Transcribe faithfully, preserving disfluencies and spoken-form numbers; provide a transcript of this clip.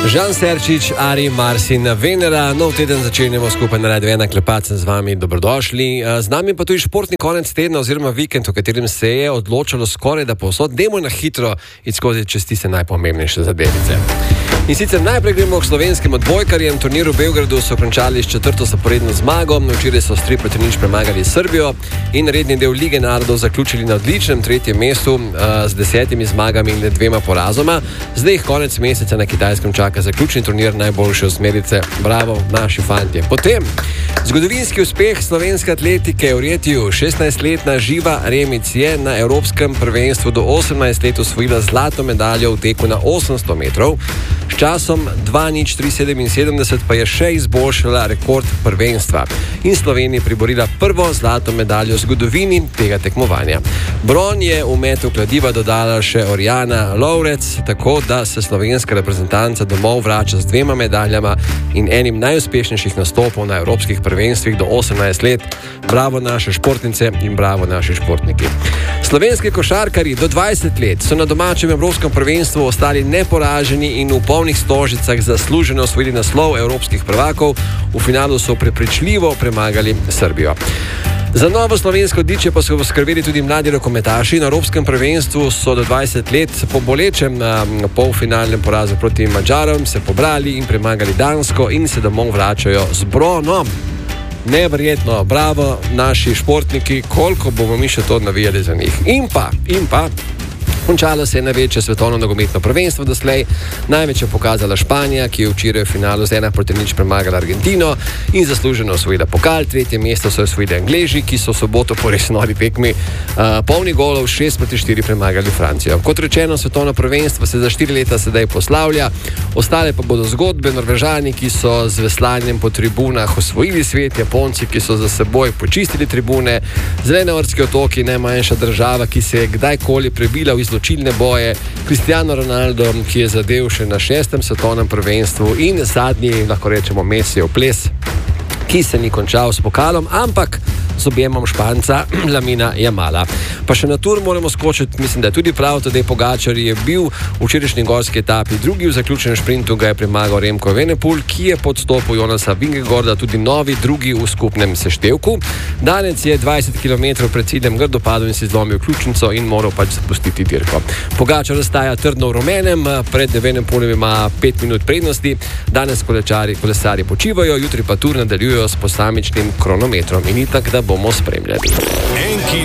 Žan Serčič, Ari, Marsin, Venera. Nov teden začenjamo skupaj na Radio ena, Klepacen z vami, dobrodošli. Z nami pa tudi športni konec tedna oziroma vikend, v katerem se je odločalo skoraj da povsod. Dajmo na hitro iti skozi čez tiste najpomembnejše zadevice. In sicer najprej gremo k slovenskim odbojkarjem. Turnir v Beogradu so končali s četrto zaporedno zmago. Včeraj so s tri proti nič premagali Srbijo in redni del Lige narodov zaključili na odličnem tretjem mestu z desetimi zmagami in dvema porazoma. Zdaj jih konec meseca na Kitajskem čaka zaključni turnir najboljše osmerice. Bravo, naši fantje. Potem zgodovinski uspeh slovenske atletike v Rietiju. šestnajstletna Živa Remic je na Evropskem prvenstvu do osemnajst let osvojila zlato medaljo v teku na osemsto metrov. S časom dva nič tri sedeminsedemdeset pa je še izboljšala rekord prvenstva in Sloveniji priborila prvo zlato medaljo v zgodovini tega tekmovanja. Bron je v metu kladiva dodala še Orjana Lovrec, tako da se slovenska reprezentanca domov vrača z dvema medaljama in enim najuspešnejših nastopov na evropskih prvenstvih do osemnajst let. Bravo naše športnice in bravo naši športniki. Slovenski košarkarji do dvajset let so na domačem evropskem prvenstvu ostali neporaženi in v polnih stožicah zasluženo osvojili naslov evropskih prvakov. V finalu so prepričljivo premagali Srbijo. Za novo slovensko odličje pa so poskrbeli tudi mladi rokometaši. Na evropskem prvenstvu so do dvajset let po bolečem polfinalnem porazu proti Madžarom se pobrali in premagali Dansko in se domov vračajo z bronom. Neverjetno, bravo naši športniki, koliko bomo mi še to navijali za njih. In pa, in pa končalo se je največje svetovno nogometno prvenstvo doslej. Največ je pokazala Španija, ki je včeraj v finalu z ena proti nič premagala Argentino in zasluženo osvojila pokal. Tretje mesto so osvojili Angleži, ki so v soboto po res nori tekmi uh, polni golov šest proti štiri premagali Francijo. Kot rečeno, svetovno prvenstvo se za štiri leta sedaj poslavlja. Ostale pa bodo zgodbe. Norvežani, ki so z veslanjem po tribunah osvojili svet, Japonci, ki so za seboj počistili tribune, Zelenortski otoki, najmanjša država, ki se je kdajkoli prebila v izločilne boje, Cristiano Ronaldo, ki je zadev še na šestem svetovnem prvenstvu in zadnji, lahko rečemo, Mesijev ples, ki se ni končal s pokalom, ampak z objemom Španca Lamina Jamala. Pa še na tur moramo skočiti, mislim, da je tudi prav, da je Pogačar je bil v včerajšnji gorski etapi drugi, v zaključenem šprintu ga je premagal Remko Evenepoel, ki je pod stopom Jonasa Vingegaarda tudi novi drugi v skupnem seštevku. Danec je dvajset kilometrov pred ciljem grdo padel in si zlomil ključnico in moral pač zapustiti dirko. Pogačar ostaja trdno v rumenem, pred Evenepoelom ima pet minut prednosti. Danes kolesarji, kolesarji počivajo, jutri pa tur nadaljujejo s posamičnim kronometrom in itak, da bomo spremljali. Enki